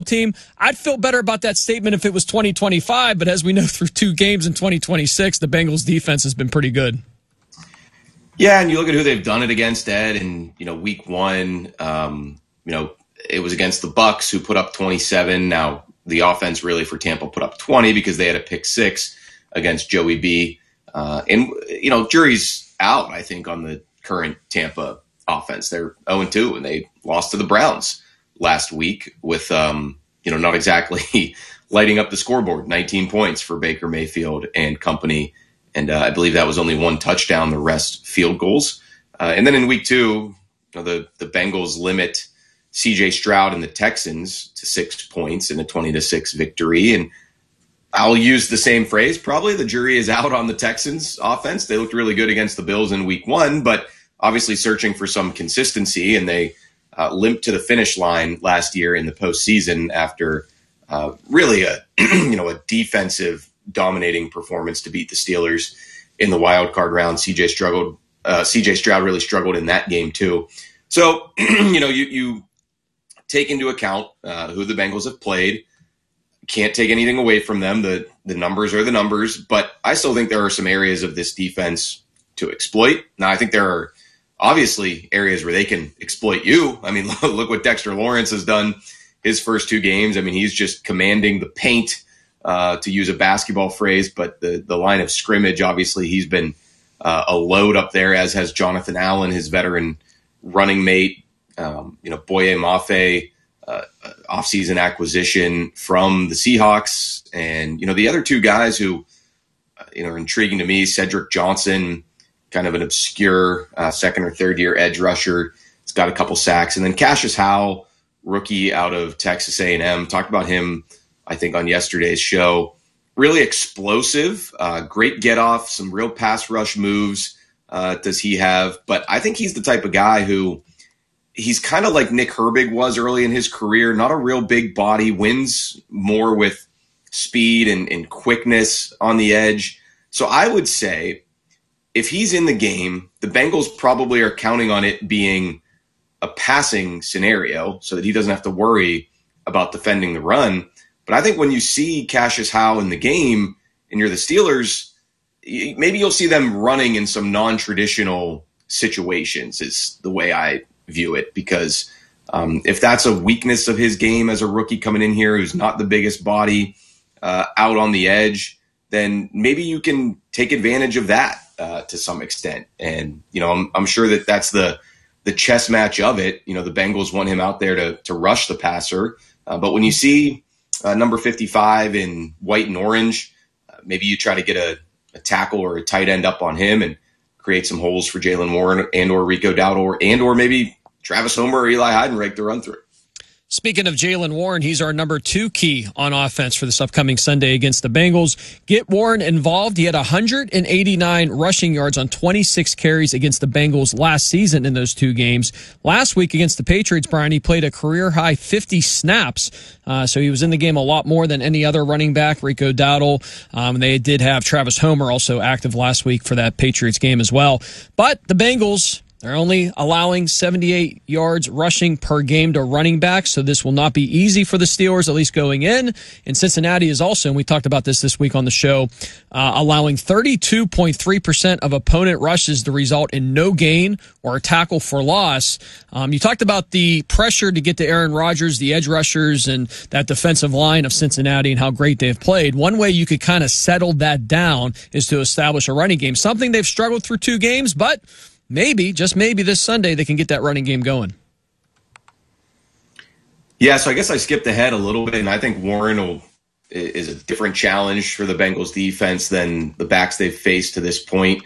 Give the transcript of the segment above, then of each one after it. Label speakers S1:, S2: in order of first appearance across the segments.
S1: team. I'd feel better about that statement if it was 2025, but as we know through 2 games in 2026, the Bengals defense has been pretty good.
S2: Yeah, and you look at who they've done it against, Ed, and week 1, it was against the Bucs, who put up 27. Now the offense really for Tampa put up 20 because they had a pick 6 against Joey B. Jury's out, I think, on the current Tampa offense. They're 0-2, and they lost to the Browns last week with, not exactly lighting up the scoreboard. 19 points for Baker Mayfield and company. And I believe that was only 1 touchdown, the rest field goals. And then in week 2, the Bengals limit C.J. Stroud and the Texans to 6 points in a 20-6 victory. And I'll use the same phrase. Probably the jury is out on the Texans offense. They looked really good against the Bills in week 1, but obviously searching for some consistency. And they limped to the finish line last year in the postseason after really a defensive dominating performance to beat the Steelers in the wild card round. CJ Stroud really struggled in that game too. So, you take into account who the Bengals have played. Can't take anything away from them. The numbers are the numbers, but I still think there are some areas of this defense to exploit. Now, I think there are obviously areas where they can exploit you. I mean, look what Dexter Lawrence has done his first 2 games. I mean, he's just commanding the paint, to use a basketball phrase, but the line of scrimmage, obviously he's been a load up there, as has Jonathan Allen, his veteran running mate. Boye Mafe, offseason acquisition from the Seahawks. And, the other 2 guys who, are intriguing to me, Cedric Johnson, kind of an obscure second or third year edge rusher. He's got a couple sacks. And then Cassius Howell, rookie out of Texas A&M. Talked about him, I think, on yesterday's show. Really explosive, great get off, some real pass rush moves does he have. But I think he's the type of guy who he's kind of like Nick Herbig was early in his career, not a real big body, wins more with speed and quickness on the edge. So I would say if he's in the game, the Bengals probably are counting on it being a passing scenario so that he doesn't have to worry about defending the run. But I think when you see Cassius Howell in the game and you're the Steelers, maybe you'll see them running in some non-traditional situations is the way I view it. Because if that's a weakness of his game as a rookie coming in here who's not the biggest body out on the edge, then maybe you can take advantage of that to some extent. And, I'm sure that that's the chess match of it. The Bengals want him out there to rush the passer. But when you see number 55 in white and orange, maybe you try to get a tackle or a tight end up on him and create some holes for Jaylen Warren and or Rico Dowdle or maybe Travis Homer or Eli Heidenreich to run through.
S1: Speaking of Jaylen Warren, he's our number 2 key on offense for this upcoming Sunday against the Bengals. Get Warren involved. He had 189 rushing yards on 26 carries against the Bengals last season in those 2 games. Last week against the Patriots, Brian, he played a career-high 50 snaps. So he was in the game a lot more than any other running back, Rico Dowdle. They did have Travis Homer also active last week for that Patriots game as well. But the Bengals, they're only allowing 78 yards rushing per game to running backs, so this will not be easy for the Steelers, at least going in. And Cincinnati is also, and we talked about this week on the show, allowing 32.3% of opponent rushes to result in no gain or a tackle for loss. You talked about the pressure to get to Aaron Rodgers, the edge rushers, and that defensive line of Cincinnati and how great they've played. One way you could kind of settle that down is to establish a running game, something they've struggled through 2 games, but maybe, just maybe this Sunday, they can get that running game going.
S2: Yeah, so I guess I skipped ahead a little bit, and I think Warren is a different challenge for the Bengals defense than the backs they've faced to this point.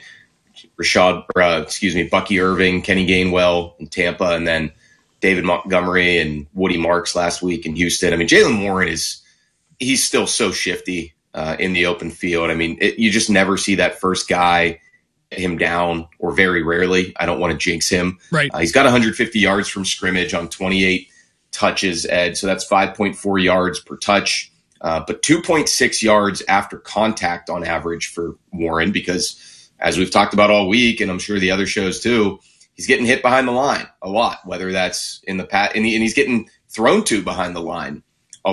S2: Bucky Irving, Kenny Gainwell in Tampa, and then David Montgomery and Woody Marks last week in Houston. I mean, Jaylen Warren he's still so shifty in the open field. I mean, you just never see that first guy him down, or very rarely. I don't want to jinx him.
S1: Right.
S2: He's got 150 yards from scrimmage on 28 touches, Ed. So that's 5.4 yards per touch, but 2.6 yards after contact on average for Warren, because as we've talked about all week, and I'm sure the other shows too, he's getting hit behind the line a lot, whether that's in the and he's getting thrown to behind the line